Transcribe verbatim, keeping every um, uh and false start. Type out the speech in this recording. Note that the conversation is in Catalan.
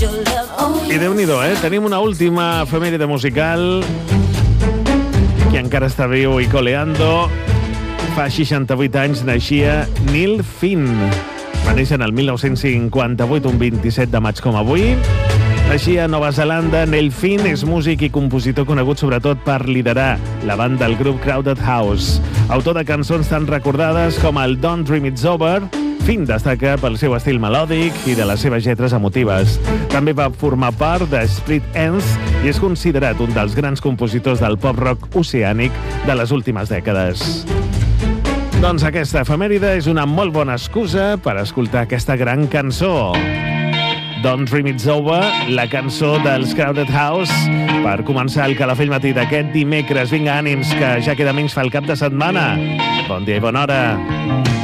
I Déu-n'hi-do, eh? Tenim una última efemèride musical que encara està viu i coleando. Fa seixanta-vuit anys naixia Neil Finn. Va néixer en el mil nou-cents cinquanta-vuit, un vint-i-set de maig com avui. Naixia a Nova Zelanda, Neil Finn és músic i compositor conegut sobretot per liderar la banda del grup Crowded House. Autor de cançons tan recordades com el Don't Dream It's Over, Finn destaca pel seu estil melòdic i de les seves lletres emotives. També va formar part de Split Enz i és considerat un dels grans compositors del pop-rock oceànic de les últimes dècades. Doncs aquesta efemèride és una molt bona excusa per escoltar aquesta gran cançó. Don't Dream It's Over, la cançó dels Crowded House, per començar el Calafell Matí d'aquest dimecres. Vinga, ànims, que ja queda menys fa el cap de setmana. Bon dia i bona hora.